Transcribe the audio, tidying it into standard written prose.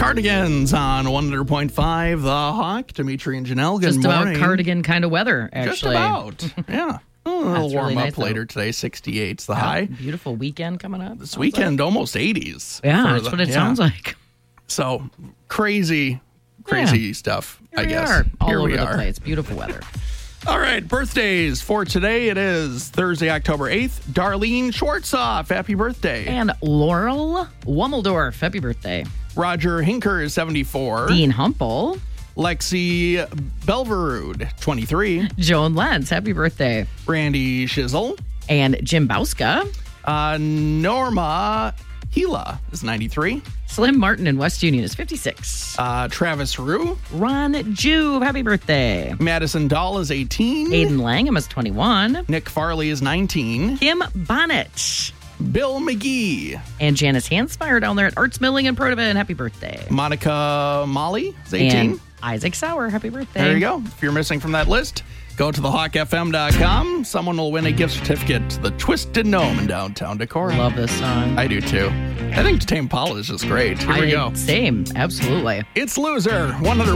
Cardigans on 100.5 The Hawk. Dimitri and Janelle, good Just morning. about cardigan kind of weather, actually. Just about. Yeah. A little That's warm really up nice, later today. 68's the high. Beautiful weekend coming up. This weekend, almost 80s. Yeah, that's what it sounds like. So crazy stuff, Here I guess. We are, all Here over we the are. place. Beautiful weather. All right, birthdays for today. It is Thursday, October 8th. Darlene Schwartzoff, happy birthday. And Laurel Wummeldorf, happy birthday. Roger Hinker is 74. Dean Humple. Lexi Belverud, 23. Joan Lentz, happy birthday. Brandy Shizzle. And Jim Bauska. Norma Gila is 93. Slim Martin in West Union is 56. Travis Rue. Ron Juve, happy birthday. Madison Dahl is 18. Aiden Langham is 21. Nick Farley is 19. Kim Bonnet. Bill McGee. And Janice Hansmeyer down there at Arts Milling in Protivin, happy birthday. Monica Molly is 18. And Isaac Sauer, happy birthday. There you go. If you're missing from that list, go to thehawkfm.com. Someone will win a gift certificate to the Twisted Gnome in downtown Decorah. Love this song. I do too. I think Tame Impala is just great. Here we go. Same, absolutely. It's Loser 100.